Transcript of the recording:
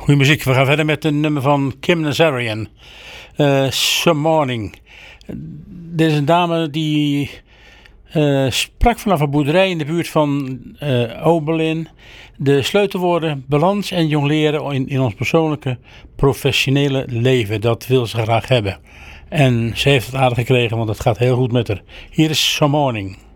Goeie muziek. We gaan verder met een nummer van Kim Nazarian. Some Morning. Dit is een dame die sprak vanaf een boerderij in de buurt van Oberlin. De sleutelwoorden balans en jongleren in ons persoonlijke professionele leven. Dat wil ze graag hebben. En ze heeft het aardig gekregen, want het gaat heel goed met haar. Hier is Some Morning.